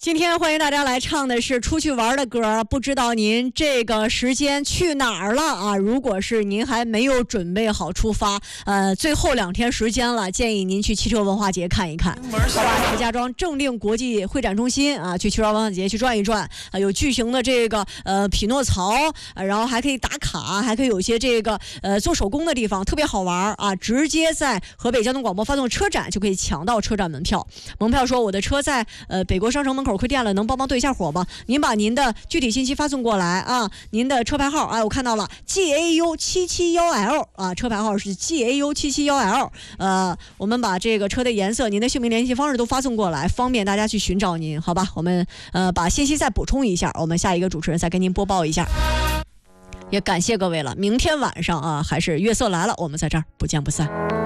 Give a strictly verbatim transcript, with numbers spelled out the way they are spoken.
今天欢迎大家来唱的是出去玩的歌，不知道您这个时间去哪儿了啊？如果是您还没有准备好出发，呃，最后两天时间了，建议您去汽车文化节看一看，好吧？石家庄正定国际会展中心啊，去汽车文化节去转一转啊，有巨型的这个呃匹诺曹、啊，然后还可以打卡，还可以有一些这个呃做手工的地方，特别好玩啊！直接在河北交通广播发动车展就可以抢到车展门票。门票说我的车在呃北国商城门口。口亏电了，能帮忙对一下火吗？您把您的具体信息发送过来啊，您的车牌号，哎，我看到了 G A U 七七一 L 啊，车牌号是 G A U 七七一 L， 呃，我们把这个车的颜色、您的姓名、联系方式都发送过来，方便大家去寻找您，好吧？我们呃把信息再补充一下，我们下一个主持人再跟您播报一下。也感谢各位了，明天晚上啊，还是月色来了，我们在这儿不见不散。